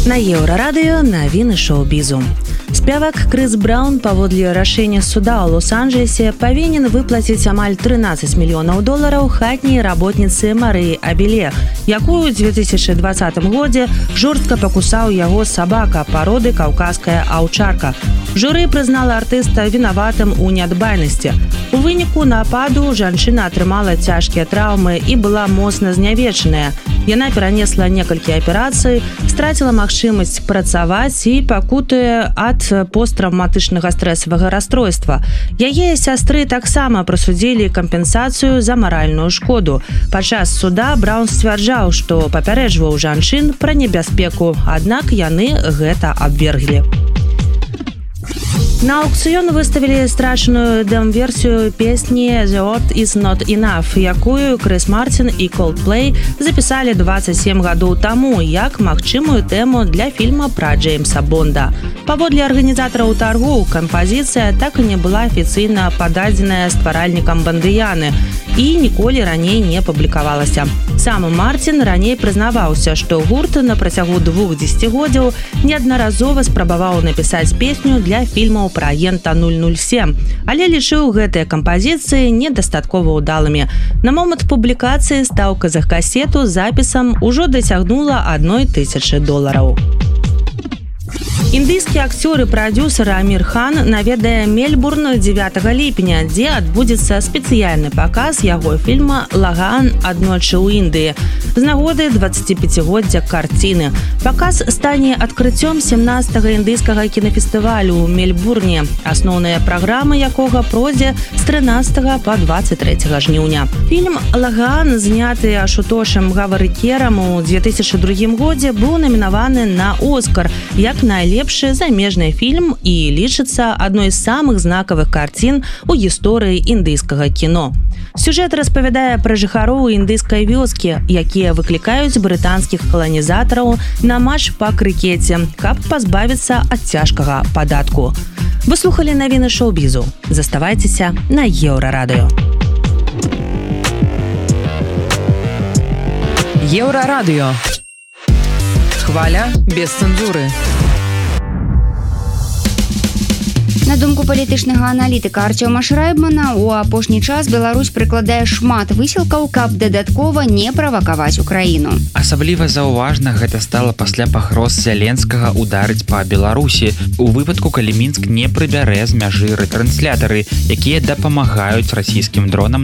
На Еўрарадыё навіны шоу-бізу. Спявак Крыс Браўн паводле рашэння суда ў Лос-Анджелесе павінен выплаціць амаль $13 мільёнаў хатняй работніцы Марыі Абеле, якую ў 2020 годзе жорстка пакусаў яго сабака пароды каўказская аўчарка. Журы прызнала артыста вінаватым у нядбайнасці. У выніку нападу жанчына атрымала цяжкія траўмы і была моцна знявечаная. Яна перанесла некалькі аперацый, страціла магчымасць працаваць і пакутуе ад посттравматычнага стрэсавага расстройства. Яе сястры таксама прысудзілі кампенсацыю за маральную шкоду. Падчас суда Браўн сцвярджаў, што папярэджваў жанчын пра небяспеку, аднак яны гэта абверглі. На аукцыён выставілі страчаную дэм-версію песні «The Earth is Not Enough», якую Крыс Мартин і Coldplay запісалі 27 гадоў таму як магчымую тэму для фільма пра Джеймса Бонда. Паводле арганізатараў таргоў, кампазіцыя так і не была афіцыйна пададзеная стваральнікам бандыяны і ніколі раней не публікавалася. Сам Мартин раней прызнаваўся, што гурт на працягу 2 дзесяцігоддзяў неаднаразова спрабаваў напісаць песню для фільмаў пра агента 007, але лічыў гэтыя кампазіцыі недастаткова ўдалымі. На момант публікацыі стаўка за касету з запісам ужо дасягнула $1000. Індыйскі акцёр і прадзюсар Амір Хан наведае Мельбурн 9 ліпеня, дзе адбудзецца спецыяльны паказ яго фільма «Лаган. Аднойчы ў Індыі» з нагоды 25-годдзя карціны. Паказ стане адкрыццём 17-го індыйскага кінафестывалю ў Мельбурне, асноўная праграма якога пройдзе з 13 па 23 жніўня. Фільм «Лаган», зняты Ашутошам Гаварыкерам у 2002 годзе, быў намінаваны на «Оскар» як найлепшы замежны фільм і лічыцца адной з самых знакавых карцін у гісторыі індыйскага кіно. Сюжэт распавядае пра жыхароў індыйскай вёскі, якія выклікаюць брытанскіх каланізатараў на матч па крыкеце, каб пазбавіцца ад цяжкага падатку. Вы слухалі навіны шоу-бізу. Заставайцеся на Еўрарадыё. Еўрарадыё. Хваля без цэнзуры. На думку палітычнага аналітыка Арцёма Шрайбмана, у апошні час Беларусь прыкладае шмат высілкаў, каб дадаткова не правакаваць Украіну. Асабліва заўважна гэта стала пасля пагроз Зяленскага ударыць па Беларусі, у выпадку, калі Мінск не прыбярэ з мяжы рэтрэнслятары, якія дапамагаюць расійскім дронам